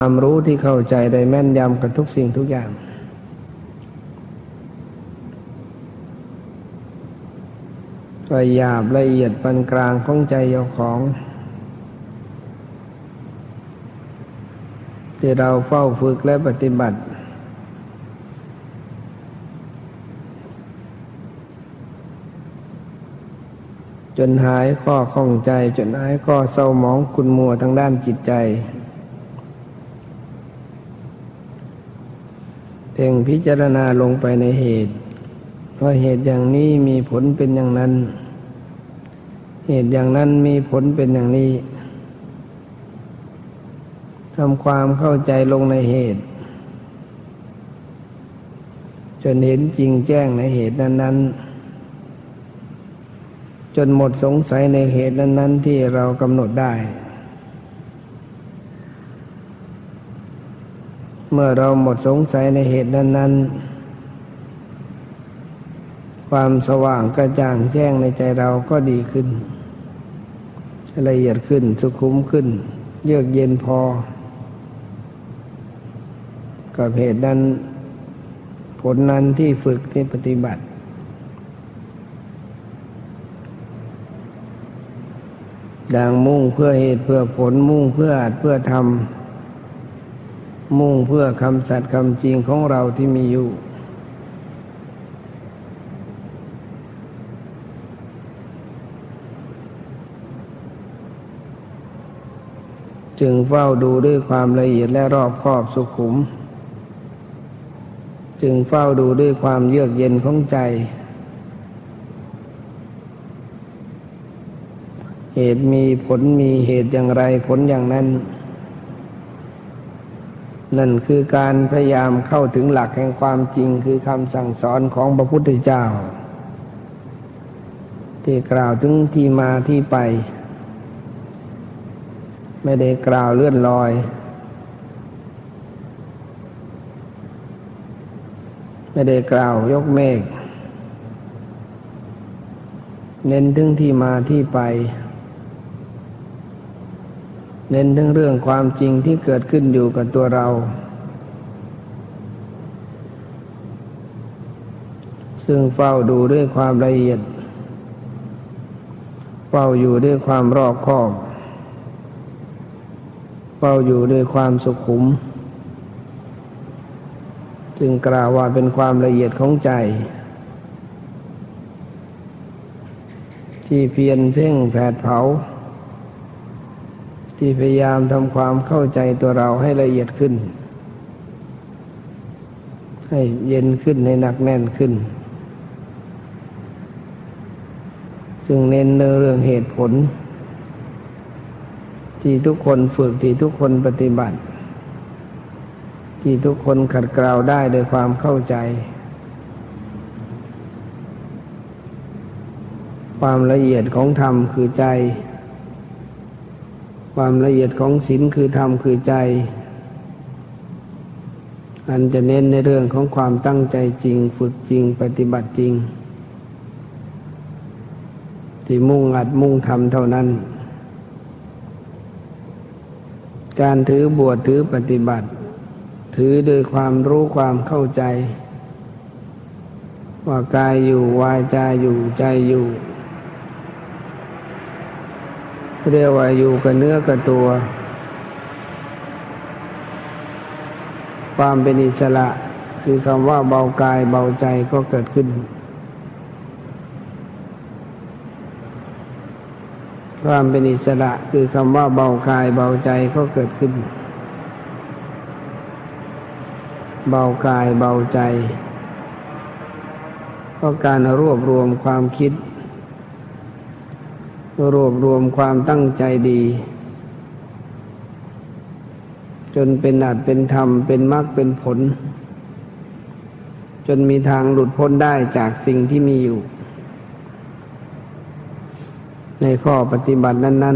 ความรู้ที่เข้าใจได้แม่นยำกับทุกสิ่งทุกอย่างละหยาบละเอียดปานกลางของใจเจ้าของที่เราเฝ้าฝึกและปฏิบัติจนหายข้อข้องใจจนหายข้อเศร้าหมองขุ่นมัวทางด้านจิตใจเพ่งพิจารณาลงไปในเหตุว่าเหตุอย่างนี้มีผลเป็นอย่างนั้นเหตุอย่างนั้นมีผลเป็นอย่างนี้ทำความเข้าใจลงในเหตุจนเห็นจริงแจ้งในเหตุนั้นๆจนหมดสงสัยในเหตุนั้นๆที่เรากำหนดได้เมื่อเราหมดสงสัยในเหตุนั้นๆความสว่างกระจ่างแจ้งในใจเราก็ดีขึ้นละเอียดขึ้นสุขุมขึ้นเยือกเย็นพอกับเหตุนั้นผลนั้นที่ฝึกที่ปฏิบัติดังมุ่งเพื่อเหตุเพื่อผลมุ่งเพื่ออัดเพื่อทำมุ่งเพื่อคำสัตย์คำจริงของเราที่มีอยู่จึงเฝ้าดูด้วยความละเอียดและรอบคอบสุขุมจึงเฝ้าดูด้วยความเยือกเย็นของใจเหตุมีผลมีเหตุอย่างไรผลอย่างนั้นนั่นคือการพยายามเข้าถึงหลักแห่งความจริงคือคำสั่งสอนของพระพุทธเจ้าที่กล่าวถึงที่มาที่ไปไม่ได้กล่าวเลื่อนลอยไม่ได้กล่าวยกเมฆเน้นถึงที่มาที่ไปเน้นถึงเรื่องความจริงที่เกิดขึ้นอยู่กับตัวเราซึ่งเฝ้าดูด้วยความละเอียดเฝ้าอยู่ด้วยความรอบคอบเฝ้าอยู่ด้วยความสุขุมจึงกล่าวว่าเป็นความละเอียดของใจที่เพียรเพ่งแผดเผาที่พยายามทำความเข้าใจตัวเราให้ละเอียดขึ้นให้เย็นขึ้นให้หนักแน่นขึ้นซึ่งเน้นในเรื่องเหตุผลที่ทุกคนฝึกที่ทุกคนปฏิบัติที่ทุกคนขัดเกลาได้โดยความเข้าใจความละเอียดของธรรมคือใจความละเอียดของศีลคือธรรมคือใจอันจะเน้นในเรื่องของความตั้งใจจริงฝึกจริงปฏิบัติจริงที่มุ่งอัดมุ่งทำเท่านั้นการถือบวชถือปฏิบัติถือด้วยความรู้ความเข้าใจว่ากายอยู่วาจาอยู่ใจอยู่เรียกว่าอยู่กับเนื้อกับตัวความเป็นอิสระคือคำว่าเบากายเบาใจก็เกิดขึ้นความเป็นอิสระคือคำว่าเบากายเบาใจก็เกิดขึ้นเบากายเบาใจก็การรวบรวมความคิดรวบรวมความตั้งใจดีจนเป็นอัตเป็นธรรมเป็นมรรคเป็นผลจนมีทางหลุดพ้นได้จากสิ่งที่มีอยู่ในข้อปฏิบัตินั้น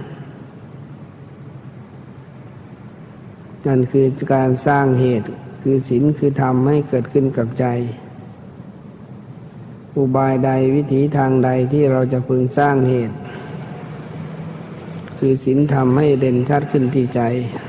นั่นคือการสร้างเหตุคือศีลคือธรรมให้เกิดขึ้นกับใจอุบายใดวิถีทางใดที่เราจะพึงสร้างเหตุคือศีลธรรมให้เด่นชัดขึ้นที่ใจ